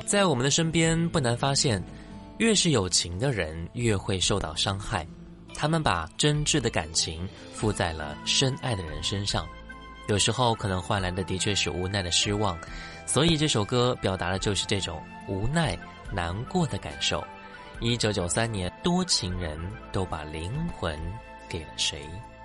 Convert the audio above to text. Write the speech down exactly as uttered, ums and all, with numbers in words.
在我们的身边不难发现，越是有情的人越会受到伤害，他们把真挚的感情付在了深爱的人身上，有时候可能换来的的确是无奈的失望，所以这首歌表达的就是这种无奈难过的感受。一九九三年，多情人都把灵魂给了谁？